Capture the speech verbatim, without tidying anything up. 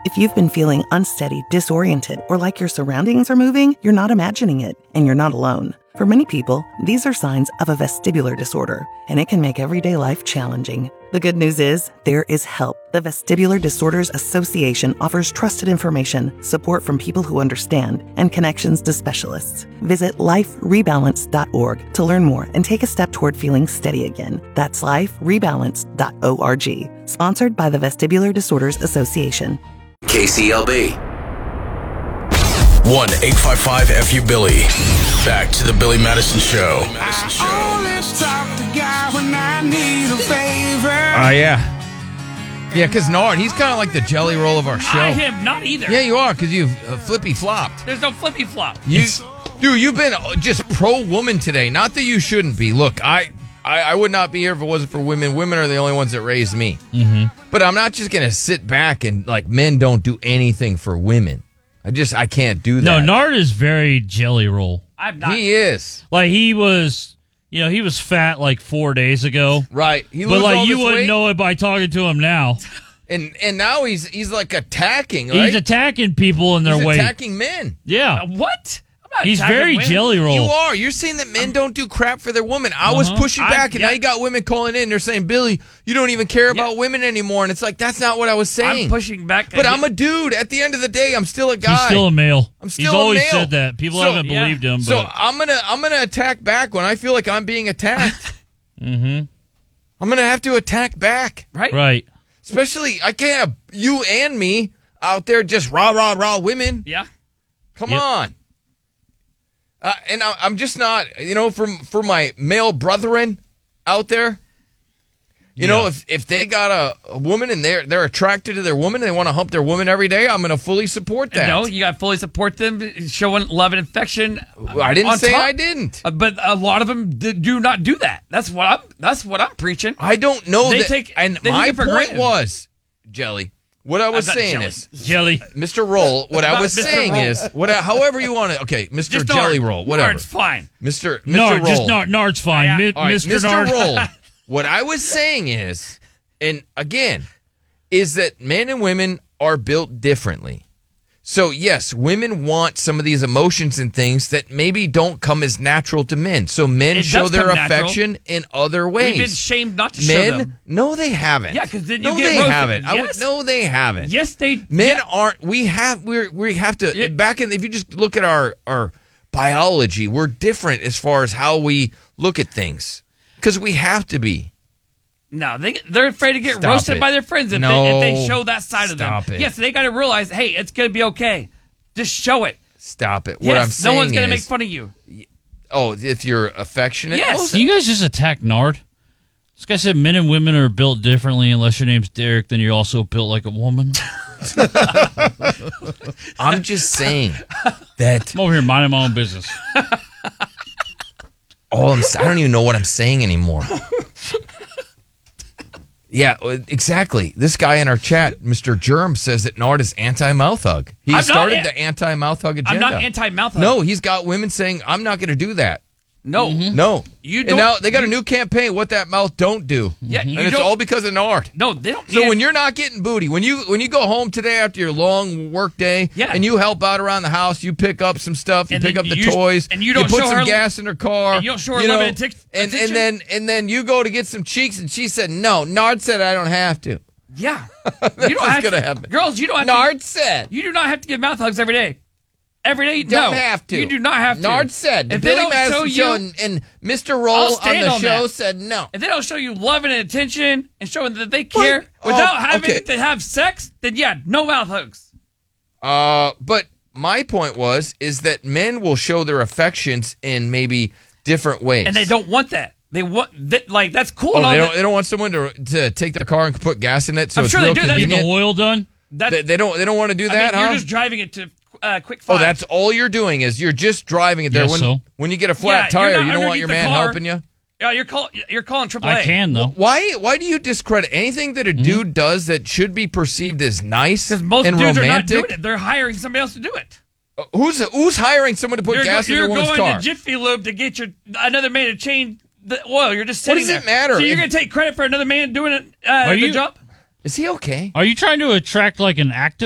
If you've been feeling unsteady, disoriented, or like your surroundings are moving, you're not imagining it, and you're not alone. For many people, these are signs of a vestibular disorder, and it can make everyday life challenging. The good news is, there is help. The Vestibular Disorders Association offers trusted information, support from people who understand, and connections to specialists. Visit life rebalance dot org to learn more and take a step toward feeling steady again. That's life rebalance dot org. Sponsored by the Vestibular Disorders Association. K C L B. one eight five five F U Billy. Back to the Billy Madison Show. I always talk to God when I need a favor. Oh, uh, yeah. Yeah, because Nard, he's kind of like the jelly roll of our show. I am not either. Yeah, you are, because you've uh, flippy-flopped. There's no flippy-flop. You, dude, you've been just pro-woman today. Not that you shouldn't be. Look, I, I, I would not be here if it wasn't for women. Women are the only ones that raised me. Mm-hmm. But I'm not just going to sit back and, like, men don't do anything for women. I just, I can't do that. No, Nard is very jelly roll. I'm not. He is. Like, he was, you know, he was fat like four days ago. Right. He but, like, all you this wouldn't weight. know it by talking to him now. And and now he's, he's like, attacking, right? He's attacking people in their he's weight. attacking men. Yeah. Uh, what? I'm not He's attacking very women. jelly roll. You are. You're saying that men don't do crap for their women. I was Uh-huh. pushing back, I- and yeah. now you got women calling in. They're saying, Billy, you don't even care about women anymore. And it's like, that's not what I was saying. I'm pushing back. But I'm a dude. At the end of the day, I'm still a guy. He's still a male. I'm still He's a always male. said that. People So- haven't yeah. believed him. But. So I'm gonna I'm gonna attack back when I feel like I'm being attacked. mm-hmm. I'm gonna have to attack back, right. Right. especially I can't have you and me out there just rah rah rah women. Yeah. Come Yep. on. Uh, and I, I'm just not, you know, for for my male brethren out there. You Yeah. know, if if they got a, a woman and they're they're attracted to their woman, and they want to hump their woman every day, I'm going to fully support that. No, you got to fully support them, showing love and affection. I didn't on say top. I didn't. Uh, but a lot of them d- do not do that. That's what I'm. That's what I'm preaching. I don't know They that. take- and they take my it for point granted. was, Jelly, what I was I'm not saying jelly. is, Jelly. Mister Roll, what I Not was Mister saying Roll. is, what, however you want to, okay, Mister Just Jelly Nard. Roll, whatever. Nard's fine. Mister Mister Nard, Roll. just Nard. Nard's fine. Yeah. Mi- All right, Mister Mister Nard. Roll, what I was saying is, and again, is that men and women are built differently. So, yes, women want some of these emotions and things that maybe don't come as natural to men. So men It show does their come natural. affection in other ways. We've been shamed not to show Men, them. no, they haven't. Yeah, 'cause then you no, get they roasted. haven't. I would, Yes. no, they haven't. Yes, they. Men yeah. aren't. We have. We we have to. Yeah. Back in. If you just look at our our biology, we're different as far as how we look at things because we have to be. No, they they're afraid to get Stop roasted it. by their friends if, No. they, if they show that side Stop of them. it. Yes, they got to realize, hey, it's gonna be okay. Just show it. Stop it. What Yes, I'm saying no one's gonna is, make fun of you. oh, if you're affectionate. Yes. Oh, You guys just attack Nard. This guy said men and women are built differently. Unless your name's Derek, then you're also built like a woman. I'm just saying that. I'm over here minding my own business. All I'm. I don't even know what I'm saying anymore. Yeah, exactly. This guy in our chat, Mister Germ, says that Nard is anti-mouth hug. He I'm not started an- the anti-mouth hug agenda. I'm not anti-mouth hug. No, he's got women saying, I'm not going to do that. No, No. You And don't- now they got a new campaign, What That Mouth Don't Do. Yeah, And you it's don't- all because of Nard. no, they don't. So yeah. when you're not getting booty, when you when you go home today after your long work day, Yeah. and you help out around the house, you pick up some stuff, you And pick then up the you- toys, and you don't put show some her- gas in her car, and you don't show her you love know, and attic- and, attention? and then and then you go to get some cheeks, and she said no. Nard said I don't have to. yeah, That's you don't have gonna to. happen. Girls, you don't have Nard to. said You do not have to give mouth hugs every day. Every day, don't no, have to. You do not have to. Nard said the if they Billy don't Madison show show you, and, and Mister I'll Roll on stand the on show that. said no. if they don't show you love and attention and showing that they care What? without Oh, having okay. to have sex, then yeah, no mouth hugs. Uh, but my point was is that men will show their affections in maybe different ways, And they don't want that. They want that, like that's cool. Oh, and all they that- don't. They don't want someone to to take their car and put gas in it. So I'm it's sure they real do that. Get convenient. the oil done. That's, They, they don't. They don't want to do I that, mean, huh? you're just driving it to uh, quick oh, five. that's all you're doing is you're just driving it there. Yes, when so. when you get a Yeah, flat you're tire, not you don't want your underneath the man car. helping you. Yeah, you're call, you're calling triple A. I can though. Why? Why do you discredit anything that a dude does that should be perceived as nice Because most and dudes romantic? are not doing it. They're hiring somebody else to do it. Uh, Who's who's hiring someone to put You're, gas go, in you're their woman's going car? to Jiffy Lube to get your another man to change the oil. You're just What sitting does it there. matter? So you're If- going to take credit for another man doing it, uh, Are the you- job? Is he okay? Are you trying to attract like an active?